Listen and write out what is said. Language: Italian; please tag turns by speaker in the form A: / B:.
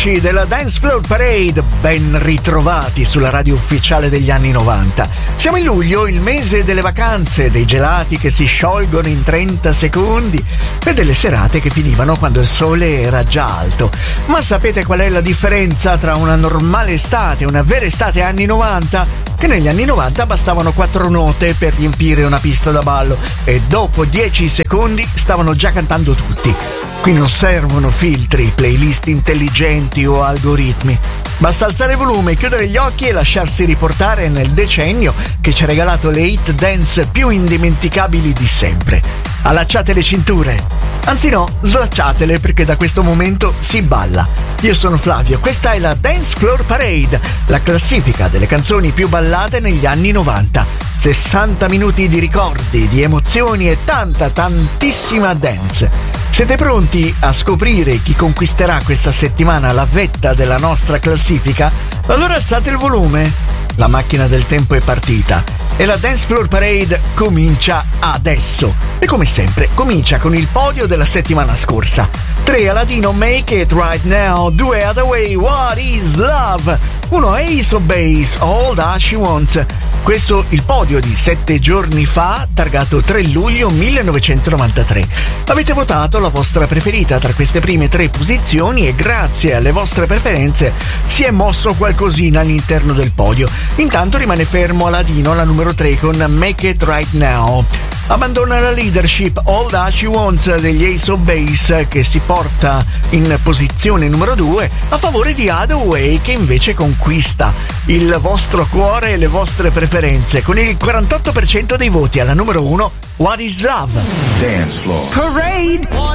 A: amici della Dance Floor Parade, ben ritrovati sulla radio ufficiale degli anni 90. Siamo in luglio, il mese delle vacanze, dei gelati che si sciolgono in 30 secondi e delle serate che finivano quando il sole era già alto. Ma sapete qual è la differenza tra una normale estate e una vera estate anni 90? Che negli anni 90 bastavano 4 note per riempire una pista da ballo e dopo 10 secondi stavano già cantando tutti. Qui non servono filtri, playlist intelligenti o algoritmi. Basta alzare volume, chiudere gli occhi e lasciarsi riportare nel decennio che ci ha regalato le hit dance più indimenticabili di sempre. Allacciate le cinture. Anzi no, slacciatele perché da questo momento si balla. Io sono Flavio, questa è la Dance Floor Parade, la classifica delle canzoni più ballate negli anni 90. 60 minuti di ricordi, di emozioni e tantissima dance. Siete pronti a scoprire chi conquisterà questa settimana la vetta della nostra classifica? Allora alzate il volume. La macchina del tempo è partita e la Dance Floor Parade comincia adesso. E come sempre comincia con il podio della settimana scorsa. 3 Aladino, Make It Right Now. 2 Hathaway, What Is Love. 1 Ace of Base, All That She Wants. Questo il podio di 7 giorni fa, targato 3 luglio 1993. Avete votato la vostra preferita tra queste prime 3 posizioni e grazie alle vostre preferenze si è mosso qualcosina all'interno del podio. Intanto rimane fermo Aladino alla numero 3 con Make It Right Now. Abbandona la leadership All That She Wants degli Ace of Base, che si porta in posizione numero 2 a favore di Hathaway, che invece conquista il vostro cuore e le vostre preferenze con il 48% dei voti alla numero 1 What Is Love.
B: Dance Floor
A: Parade.